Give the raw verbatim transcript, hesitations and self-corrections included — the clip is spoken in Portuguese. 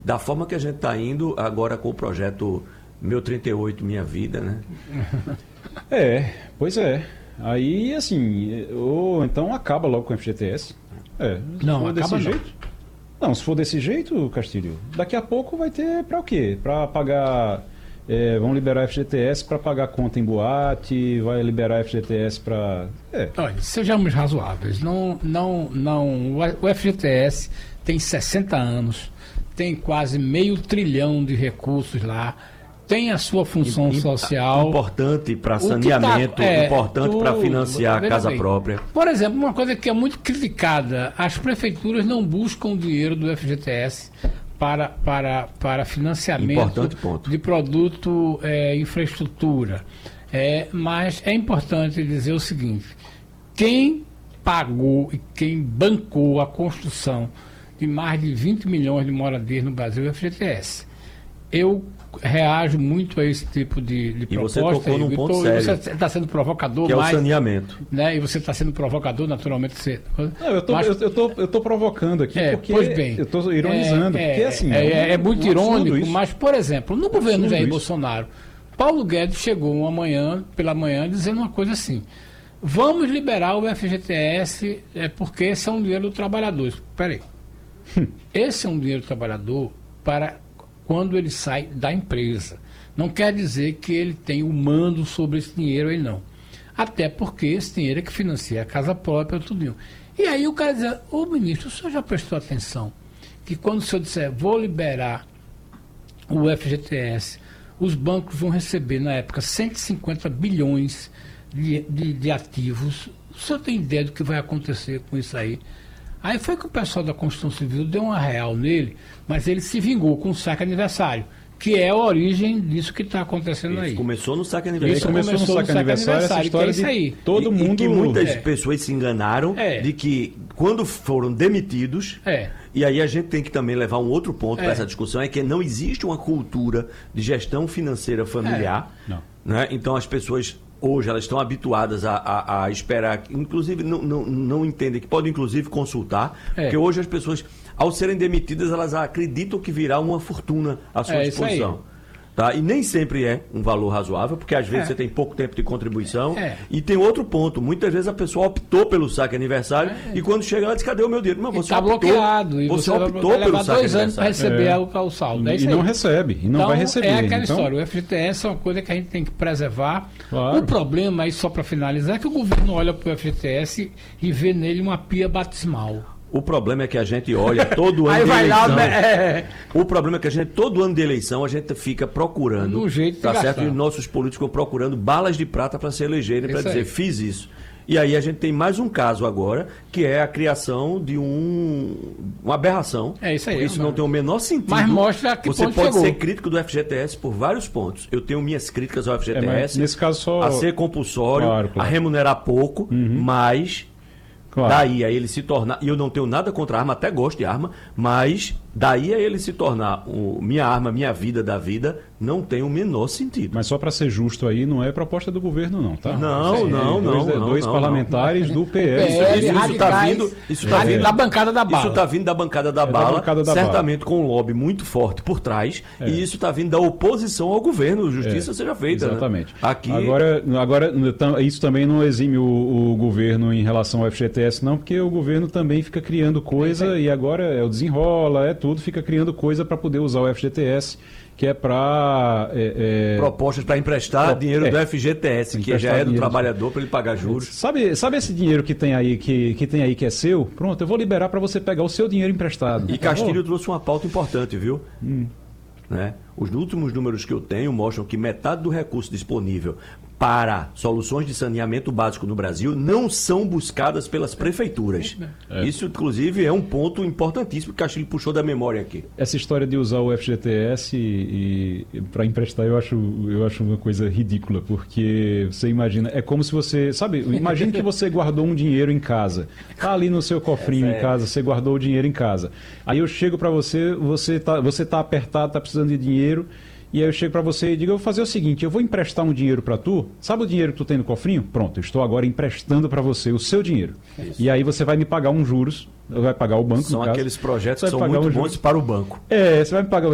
Da forma que a gente está indo agora com o projeto Meu trinta e oito, Minha Vida, né? É, pois é. Aí, assim, ou então acaba logo com o F G T S. É, se Não, for desse acaba não. jeito. Não, se for desse jeito, Castilho, daqui a pouco vai ter para o quê? Para pagar. É, vão liberar F G T S para pagar conta em boate, vai liberar F G T S para. É. Olha, sejamos razoáveis. Não, não, não. O F G T S tem sessenta anos, tem quase meio trilhão de recursos lá, tem a sua função Im- social. Importante para O que saneamento, tá- é, importante para tudo, financiar a veja casa bem. própria. Por exemplo, uma coisa que é muito criticada, as prefeituras não buscam dinheiro do F G T S para, para, para financiamento Importante ponto. de produto, é, infraestrutura. É, mas é importante dizer o seguinte, quem pagou e quem bancou a construção de mais de vinte milhões de moradias no Brasil é o F G T S. Eu reajo muito a esse tipo de, de E você proposta. tocou num Igor. ponto Tô- sério, Você está sendo provocador, Que é o mas, saneamento. né? E você está sendo provocador, naturalmente. Você, Não, eu tô, mas- eu, eu tô, eu tô provocando aqui é, porque pois bem, eu tô ironizando, é, porque é, assim... é, é, é um- muito um absurdo irônico, isso. mas, por exemplo, no governo absurdo Jair isso. Bolsonaro, Paulo Guedes chegou uma manhã, pela manhã, dizendo uma coisa assim: vamos liberar o F G T S é, porque esse é um dinheiro do trabalhador. Peraí. Esse é um dinheiro do trabalhador para quando ele sai da empresa. Não quer dizer que ele tem o mando sobre esse dinheiro aí, não. Até porque esse dinheiro é que financia a casa própria, tudo. E aí o cara diz: ô ministro, o senhor já prestou atenção que quando o senhor disser vou liberar o F G T S, os bancos vão receber, na época, cento e cinquenta bilhões de, de, de ativos. O senhor tem ideia do que vai acontecer com isso aí? Aí foi que o pessoal da Construção Civil deu uma real nele, mas ele se vingou com o saque aniversário, que é a origem disso que está acontecendo Isso aí. começou no saque Isso aniversário. começou no começou saque aniversário, essa que é história isso de aí. todo E- mundo... E que muitas É. pessoas se enganaram É. de que quando foram demitidos, É. e aí a gente tem que também levar um outro ponto É. para essa discussão, é que não existe uma cultura de gestão financeira familiar. É. Não. Né? Então as pessoas hoje elas estão habituadas a, a- a esperar, inclusive não, não, não entendem que podem inclusive consultar, É. porque hoje as pessoas, ao serem demitidas, elas acreditam que virá uma fortuna à sua É, isso aí. disposição. Tá? E nem sempre é um valor razoável, porque às vezes É. você tem pouco tempo de contribuição. É. E tem outro ponto, muitas vezes a pessoa optou pelo saque aniversário e quando chega ela diz: cadê o meu dinheiro? Mas você Está optou, bloqueado. E você, você, optou vai pelo levar saque dois anos para aniversário. receber É. o, o saldo. É isso E aí. não recebe, e não Então, vai receber. é aquela então, história, o F G T S é uma coisa que a gente tem que preservar. Claro. O problema, aí só para finalizar, é que o governo olha para o F G T S e vê nele uma pia batismal. O problema é que a gente olha todo ano Aí de vai lá, eleição. né? O problema é que a gente, todo ano de eleição, a gente fica procurando, Um jeito de tá certo? gastar. E os nossos políticos ficam procurando balas de prata para se elegerem, para Isso dizer: aí. fiz isso. E aí a gente tem mais um caso agora, que é a criação de um, uma aberração. É isso aí, Porque isso não. não tem o menor sentido. Mas mostra a que Você ponto pode chegou. ser crítico do F G T S por vários pontos. Eu tenho minhas críticas ao F G T S. É, mas nesse caso só- A ser compulsório, Claro, claro. a remunerar pouco, mas... claro. Daí a ele se tornar, e eu não tenho nada contra arma, até gosto de arma, mas daí a ele se tornar o, minha arma, minha vida da vida, não tem o menor sentido. Mas só para ser justo aí, não é proposta do governo não, tá? Não, Sim, não, dois, não, não, dois não, parlamentares do P L. P L, isso, isso tá radicais, vindo, isso tá radi- vindo da bancada da bala. Isso está vindo da bancada da da bala, bancada da certamente com um lobby muito forte por trás, É. e isso está vindo da oposição ao governo, justiça É, seja feita. né? Exatamente. Aqui, Agora, agora tam- isso também não exime o, o governo em relação ao F G T S, não, porque o governo também fica criando coisa e agora é o desenrola, é tudo, fica criando coisa para poder usar o F G T S, que é para... É, é, propostas para emprestar Pro- dinheiro é. do F G T S, que Emprestar já é do dinheiro. trabalhador para ele pagar juros. Sabe, sabe esse dinheiro que tem aí que, que tem aí que é seu? Pronto, eu vou liberar para você pegar o seu dinheiro emprestado. E Castilho trouxe uma pauta importante, viu? Né? Os últimos números que eu tenho mostram que metade do recurso disponível para soluções de saneamento básico no Brasil não são buscadas pelas prefeituras. É. Isso, inclusive, é um ponto importantíssimo que Castilho puxou da memória aqui. Essa história de usar o F G T S e, e para emprestar eu acho, eu acho uma coisa ridícula, porque você imagina, é como se você, sabe, imagine que você guardou um dinheiro em casa, tá ali no seu cofrinho É em casa, você guardou o dinheiro em casa. Aí eu chego para você, você tá, você tá apertado, tá precisando de dinheiro, e aí eu chego para você e digo: eu vou fazer o seguinte, eu vou emprestar um dinheiro para tu, sabe o dinheiro que tu tem no cofrinho? Pronto, eu estou agora emprestando para você o seu dinheiro. E aí você vai me pagar uns juros vai pagar o banco, São no caso. aqueles projetos Você que vai são pagar muito um bons juros. para o banco. É, você vai me pagar